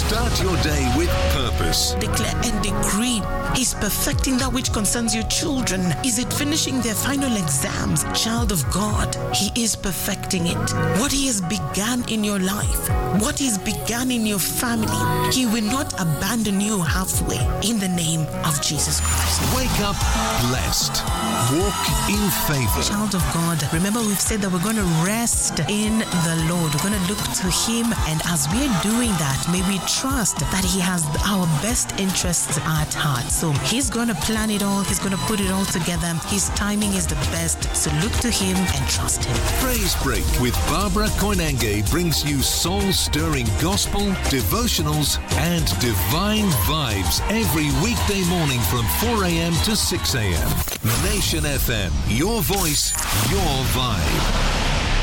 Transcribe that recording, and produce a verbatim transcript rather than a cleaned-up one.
Start your day with purpose. Declare and decree. He's perfecting that which concerns your children. Is it finishing their final exams? Child of God, He is perfecting it. What He has begun in your life, what He's begun in your family, He will not abandon you halfway in the name of Jesus Christ. Wake up blessed. Walk in favor. Child of God, remember we've said that we're going to rest in the Lord. We're going to look to Him, and as we're doing that, may we trust that He has our best interests at heart. So He's going to plan it all. He's going to put it all together. His timing is the best. So look to Him and trust Him. Praise Break with Barbara Koinange brings you soul-stirring gospel, devotionals, and divine vibes every weekday morning from four a.m. to six a.m. Nation F M, your voice, your vibe.